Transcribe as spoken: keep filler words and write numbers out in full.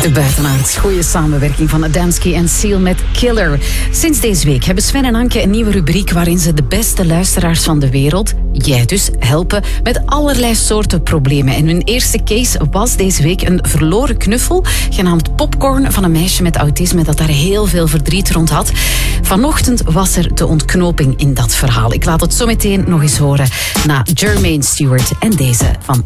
Buitenaard, goede samenwerking van Adamski en Seal met Killer. Sinds deze week hebben Sven en Anke een nieuwe rubriek waarin ze de beste luisteraars van de wereld, jij dus, helpen met allerlei soorten problemen. En hun eerste case was deze week een verloren knuffel, genaamd Popcorn, van een meisje met autisme dat daar heel veel verdriet rond had. Vanochtend was er de ontknoping in dat verhaal. Ik laat het zo meteen nog eens horen na Jermaine Stewart en deze van